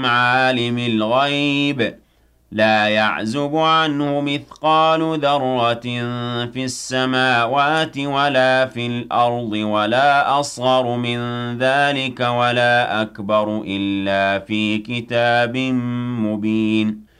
عالم الغيب لا يعزب عنه مثقال ذرة في السماوات ولا في الأرض ولا أصغر من ذلك ولا أكبر إلا في كتاب مبين